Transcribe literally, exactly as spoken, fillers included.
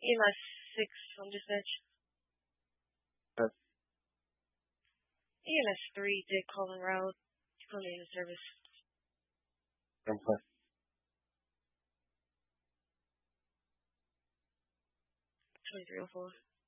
E M S six on dispatch. Okay. E M S three did call en route. Calling in the service. Okay. twenty-three oh four.